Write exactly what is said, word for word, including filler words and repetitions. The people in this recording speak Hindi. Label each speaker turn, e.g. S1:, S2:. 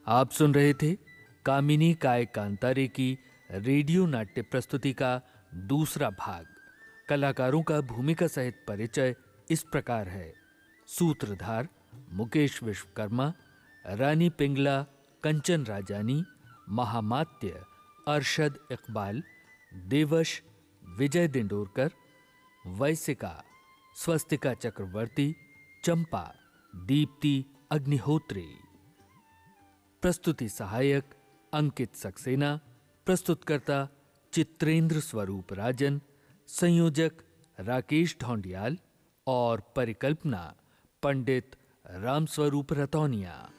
S1: आप सुन रहे थे कामिनी काय कांतारे की रेडियो नाट्य प्रस्तुति का दूसरा भाग। कलाकारों का भूमिका सहित परिचय इस प्रकार है। सूत्रधार मुकेश विश्वकर्मा, रानी पिंगला कंचन राजानी, महामात्य अरशद इकबाल, देवश विजय दिंडोरकर, वैसिका स्वस्तिका चक्रवर्ती, चंपा दीप्ति अग्निहोत्री। प्रस्तुति सहायक अंकित सक्सेना, प्रस्तुतकर्ता चित्रेंद्र स्वरूप राजन, संयोजक राकेश ढोंडियाल और परिकल्पना पंडित रामस्वरूप रतौनिया।